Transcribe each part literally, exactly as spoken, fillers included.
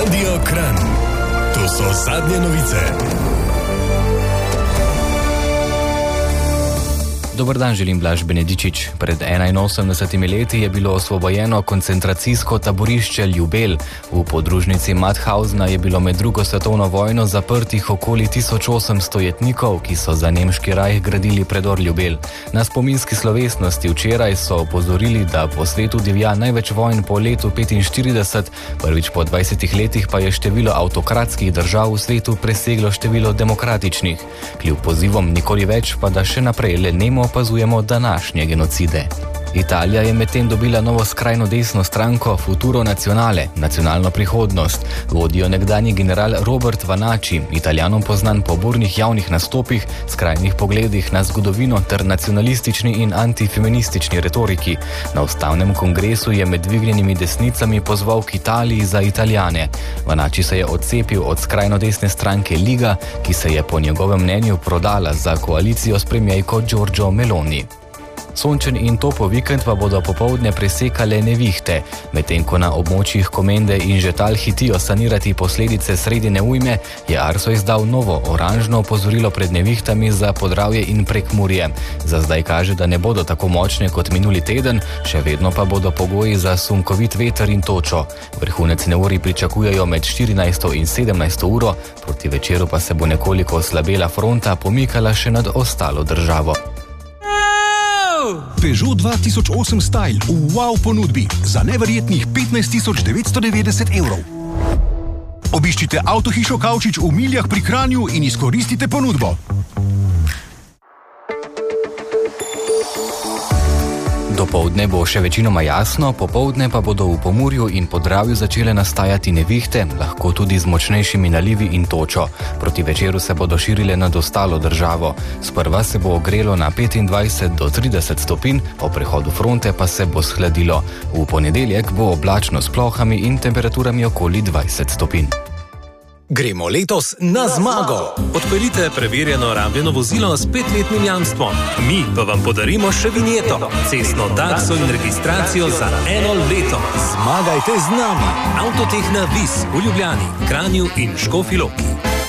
Radio Kranj. To so zadnje novice. Dober dan, želim Blaž Benedičič. Pred enainosemdesetimi leti je bilo osvobojeno koncentracijsko taborišče Ljubelj. V podružnici Mauthausena je bilo med drugo svetovno vojno zaprtih okoli tisoč osemsto jetnikov, ki so za nemški rajh gradili predor Ljubelj. Na spominski slovesnosti včeraj so opozorili, da po svetu divja največ vojn po letu petinštirideset, prvič po dvajsetih letih pa je število avtokratskih držav v svetu preseglo število demokratičnih. Kljub pozivom nikoli več pa da še naprej le nemo opazujemo današnje genocide. Italija je medtem dobila novo skrajno desno stranko Futuro Nazionale, nacionalno prihodnost. Vodijo nekdanji general Robert Vanacci, Italijanom poznan po burnih javnih nastopih, skrajnih pogledih na zgodovino ter nacionalistični in antifeministični retoriki. Na ustavnem kongresu je med dvignjenimi desnicami pozval k Italiji za Italijane. Vanacci se je odcepil od skrajno desne stranke Liga, ki se je po njegovem mnenju prodala za koalicijo s premijejko Giorgio Meloni. Sončen in topo vikend pa bodo popoldne presekale nevihte. Medtem ko na območjih Komende in Žetal hitijo sanirati posledice sredine ujme, je Arso izdal novo oranžno opozorilo pred nevihtami za Podravje in Prekmurje. Za zdaj kaže, da ne bodo tako močne kot minuli teden, še vedno pa bodo pogoji za sunkovit veter in točo. Vrhunec neurij pričakujejo med štirinajsto in sedemnajsto uro, proti večeru pa se bo nekoliko oslabela fronta pomikala še nad ostalo državo. Peugeot dva tisoč osem Style v wow ponudbi za neverjetnih petnajst tisoč devetsto devetdeset evrov. Obiščite Avtohišo Kavčič v Miljah pri Kranju in izkoristite ponudbo. Dopoldne bo še večinoma jasno, popoldne pa bodo v Pomurju in Podravju začele nastajati nevihte, lahko tudi z močnejšimi nalivi in točo. Proti večeru se bodo širile nad ostalo državo. Sprva se bo ogrelo na petindvajset do trideset stopinj, po prehodu fronte pa se bo shladilo. V ponedeljek bo oblačno s plohami in temperaturami okoli dvajset stopinj. Gremo letos na zmago! Odpeljite preverjeno rabljeno vozilo s petletnim jamstvom. Mi pa vam podarimo še vinjeto, cestno takso in registracijo za eno leto. Zmagajte z nami! Avtotehna Vis v Ljubljani, Kranju in Škofji Loki.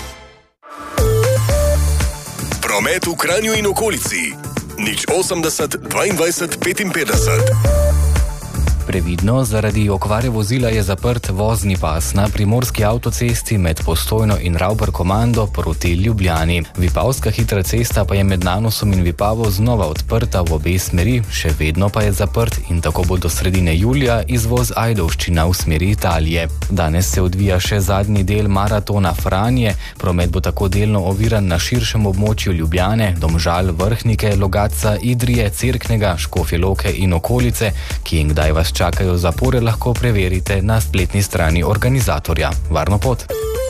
Promet v Kranju in okolici. nič osemdeset dvaindvajset petinpetdeset. Previdno, zaradi okvare vozila je zaprt vozni pas na primorski avtocesti med Postojno in Ravbar-Komando proti Ljubljani. Vipavska hitra cesta pa je med Nanosom in Vipavo znova odprta v obe smeri, še vedno pa je zaprt in tako bo do sredine julija izvoz Ajdovščina v smeri Italije. Danes se odvija še zadnji del maratona Franje, promet bo tako delno oviran na širšem območju Ljubljane, Domžal, Vrhnike, Logatca, Idrije, Cerknega, Škofje Loke in okolice, ki jim kdaj vas čakajo zapore, lahko preverite na spletni strani organizatorja. Varno pot!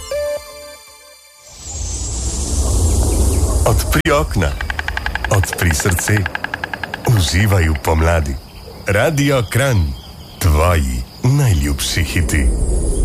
Odpri okna, odpri srce, uživaj v pomladi. Radio Kranj, tvoji najljubši hiti.